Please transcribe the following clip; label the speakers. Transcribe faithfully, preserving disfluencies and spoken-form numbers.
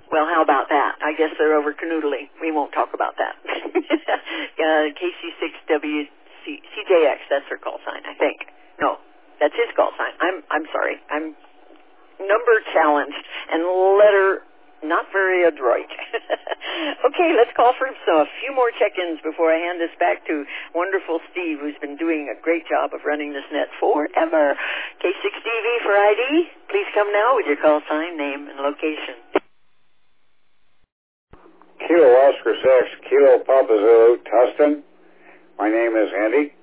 Speaker 1: Well, how about that? I guess they're over canoodling. We won't talk about that. uh, K C six W C J X, that's her call sign, I think. No, that's his call sign. I'm I'm sorry. I'm number challenged and letter not very adroit. Okay, let's call for some, a few more check-ins before I hand this back to wonderful Steve, who's been doing a great job of running this net forever. K six D V for I D. Please come now with your call sign, name, and location.
Speaker 2: Kilo Oscar six, Kilo Papa Zulu, Tustin. My name is Andy.